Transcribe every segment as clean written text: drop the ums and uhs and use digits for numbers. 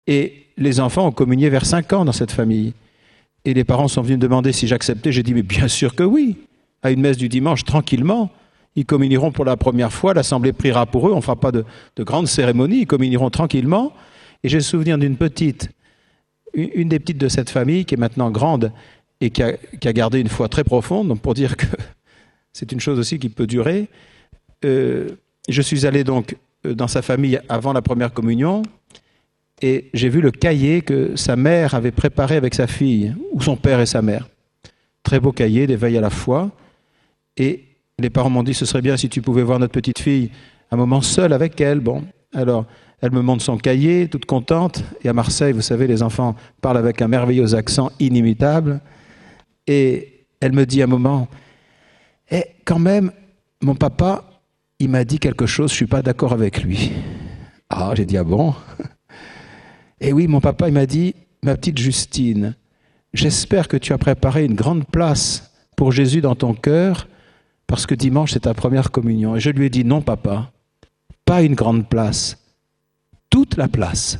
Et les enfants ont communié vers 5 ans dans cette famille. Et les parents sont venus me demander si j'acceptais. J'ai dit, mais bien sûr que oui. À une messe du dimanche, tranquillement. Ils communieront pour la première fois, l'assemblée priera pour eux, on ne fera pas de grandes cérémonies, ils communieront tranquillement. Et j'ai le souvenir d'une petite, une des petites de cette famille, qui est maintenant grande et qui a gardé une foi très profonde, donc pour dire que c'est une chose aussi qui peut durer. Je suis allé donc dans sa famille avant la première communion, et j'ai vu le cahier que sa mère avait préparé avec sa fille, ou son père et sa mère. Très beau cahier d'éveil à la foi. Et les parents m'ont dit, ce serait bien si tu pouvais voir notre petite fille un moment seule avec elle. Bon, alors, elle me montre son cahier, toute contente. Et à Marseille, vous savez, les enfants parlent avec un merveilleux accent inimitable. Et elle me dit à un moment, quand même, mon papa, il m'a dit quelque chose, je ne suis pas d'accord avec lui. Ah, j'ai dit, ah bon? Et oui, mon papa, il m'a dit, ma petite Justine, j'espère que tu as préparé une grande place pour Jésus dans ton cœur, parce que dimanche, c'est ta première communion. Et je lui ai dit, non, papa, pas une grande place, toute la place.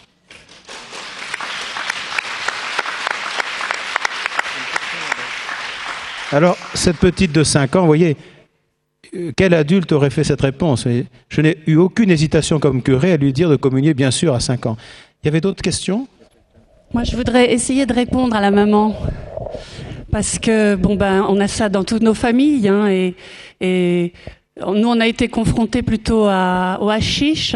Alors, cette petite de 5 ans, vous voyez, quel adulte aurait fait cette réponse? Je n'ai eu aucune hésitation comme curé à lui dire de communier, bien sûr, à 5 ans. Il y avait d'autres questions? Moi, je voudrais essayer de répondre à la maman. Parce que, on a ça dans toutes nos familles, hein, et nous, on a été confrontés plutôt au hashish.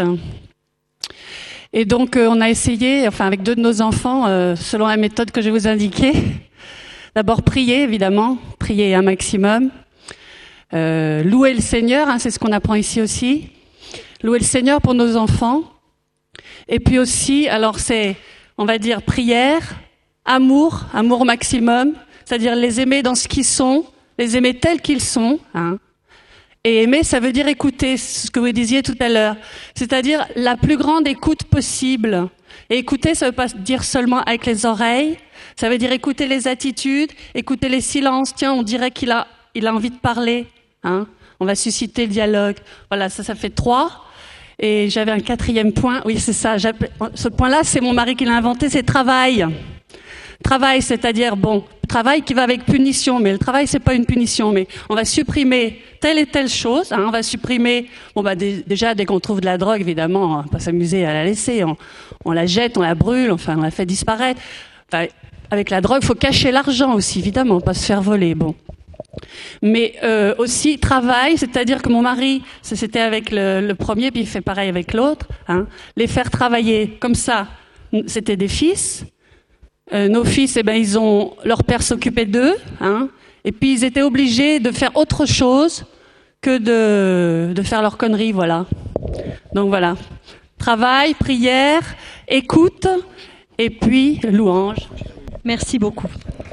Et donc, on a essayé, avec 2 de nos enfants, selon la méthode que je vais vous indiquer. D'abord, prier, évidemment, prier un maximum. Louer le Seigneur, hein, c'est ce qu'on apprend ici aussi. Louer le Seigneur pour nos enfants. Et puis aussi, alors c'est, on va dire, prière, amour maximum, c'est-à-dire les aimer dans ce qu'ils sont, les aimer tels qu'ils sont, hein. Et aimer, ça veut dire écouter, ce que vous disiez tout à l'heure, c'est-à-dire la plus grande écoute possible. Et écouter, ça veut pas dire seulement avec les oreilles, ça veut dire écouter les attitudes, écouter les silences. Tiens, on dirait qu'il a envie de parler, hein. On va susciter le dialogue. Voilà, ça fait 3. Et j'avais un 4e point. Oui, c'est ça. Ce point-là, c'est mon mari qui l'a inventé, c'est travail. Travail, c'est-à-dire, travail qui va avec punition, mais le travail, c'est pas une punition, mais on va supprimer telle et telle chose, hein, on va supprimer, déjà, dès qu'on trouve de la drogue, évidemment, on va pas s'amuser à la laisser, on la jette, on la brûle, on la fait disparaître. Avec la drogue, il faut cacher l'argent aussi, évidemment, pas se faire voler, Mais aussi travail, c'est-à-dire que mon mari, c'était avec le premier, puis il fait pareil avec l'autre, hein, les faire travailler comme ça. C'était des fils. Nos fils, leur père s'occupait d'eux, hein, et puis ils étaient obligés de faire autre chose que de faire leurs conneries, voilà. Donc voilà, travail, prière, écoute, et puis louange. Merci beaucoup.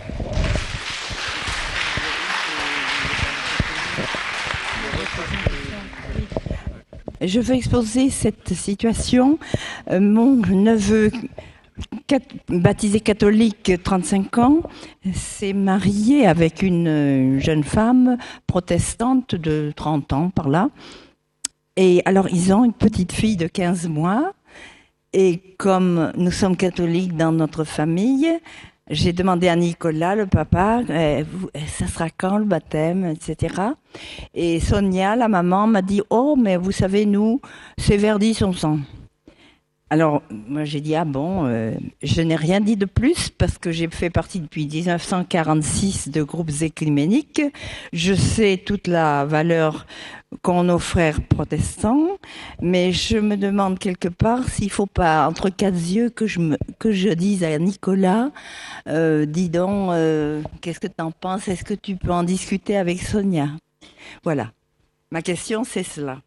Je veux exposer cette situation. Mon neveu, baptisé catholique, 35 ans, s'est marié avec une jeune femme protestante de 30 ans, par là. Et alors, ils ont une petite fille de 15 mois. Et comme nous sommes catholiques dans notre famille, j'ai demandé à Nicolas, le papa, ça sera quand le baptême, etc. Et Sonia, la maman, m'a dit, oh, mais vous savez, nous, c'est Verdi son sang. Alors, moi, j'ai dit, je n'ai rien dit de plus parce que j'ai fait partie depuis 1946 de groupes écuméniques. Je sais toute la valeur qu'ont nos frères protestants, mais je me demande quelque part s'il ne faut pas, entre 4 yeux, que je dise à Nicolas, dis donc, qu'est-ce que tu en penses? Est-ce que tu peux en discuter avec Sonia? Voilà. Ma question, c'est cela.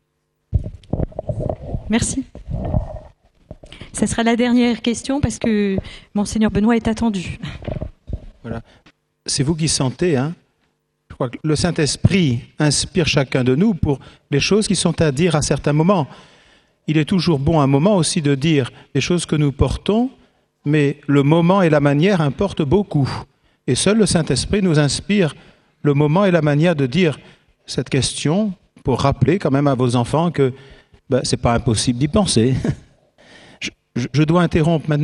Merci. Ça sera la dernière question parce que Monseigneur Benoît est attendu. Voilà. C'est vous qui sentez, hein? Je crois que le Saint-Esprit inspire chacun de nous pour les choses qui sont à dire à certains moments. Il est toujours bon à un moment aussi de dire les choses que nous portons, mais le moment et la manière importent beaucoup. Et seul le Saint-Esprit nous inspire le moment et la manière de dire cette question pour rappeler quand même à vos enfants que c'est pas impossible d'y penser. Je dois interrompre maintenant.